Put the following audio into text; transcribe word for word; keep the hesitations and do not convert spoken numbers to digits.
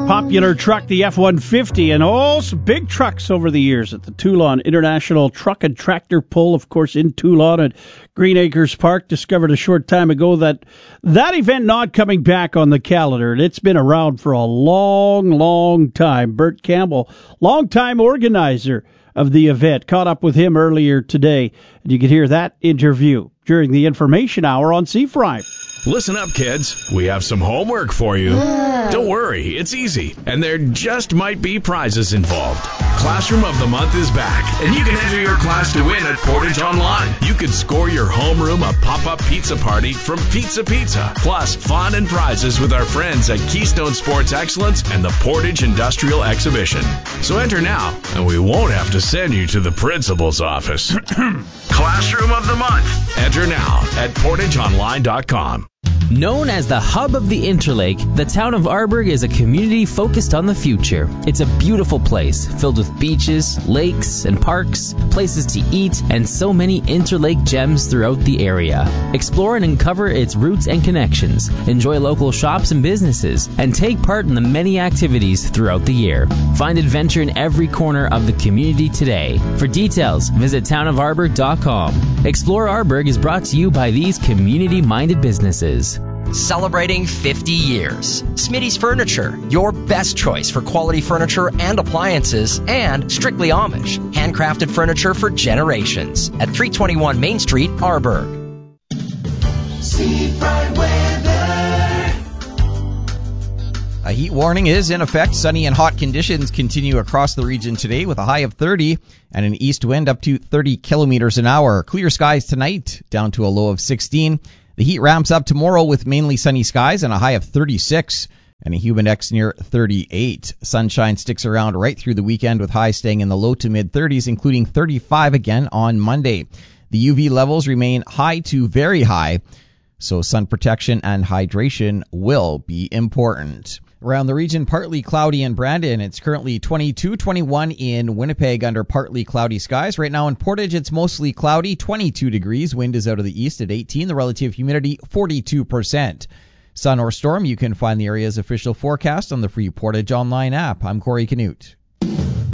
Popular truck, the F one fifty, and all some big trucks over the years at the Toulon International Truck and Tractor Pull, of course, in Toulon at Green Acres Park. Discovered a short time ago that that event not coming back on the calendar, and it's been around for a long, long time. Bert Campbell, longtime organizer of the event, caught up with him earlier today, and you can hear that interview during the information hour on C F R I. Listen up, kids. We have some homework for you. Don't worry, it's easy, and there just might be prizes involved. Classroom of the Month is back, and you can enter your class to win at Portage Online. You could score your homeroom a pop-up pizza party from Pizza Pizza, plus fun and prizes with our friends at Keystone Sports Excellence and the Portage Industrial Exhibition. So enter now, and we won't have to send you to the principal's office. Classroom of the Month. Enter now at portage online dot com. Known as the hub of the Interlake, the town of Arborg is a community focused on the future. It's a beautiful place, filled with beaches, lakes, and parks, places to eat, and so many Interlake gems throughout the area. Explore and uncover its roots and connections, enjoy local shops and businesses, and take part in the many activities throughout the year. Find adventure in every corner of the community today. For details, visit town of arborg dot com. Explore Arborg is brought to you by these community-minded businesses. Celebrating fifty years. Smitty's Furniture, your best choice for quality furniture and appliances, and strictly Amish. Handcrafted furniture for generations. At three twenty-one Main Street, Arborg. Seafront weather. A heat warning is in effect. Sunny and hot conditions continue across the region today with a high of thirty and an east wind up to thirty kilometers an hour. Clear skies tonight, down to a low of sixteen. The heat ramps up tomorrow with mainly sunny skies and a high of thirty-six and a humid index near thirty-eight. Sunshine sticks around right through the weekend with highs staying in the low to mid thirties, including thirty-five again on Monday. The U V levels remain high to very high, so sun protection and hydration will be important. Around the region, partly cloudy in Brandon. It's currently twenty-two twenty-one in Winnipeg under partly cloudy skies. Right now in Portage, it's mostly cloudy, twenty-two degrees. Wind is out of the east at eighteen. The relative humidity, forty-two percent. Sun or storm, you can find the area's official forecast on the free Portage Online app. I'm Corey Canute.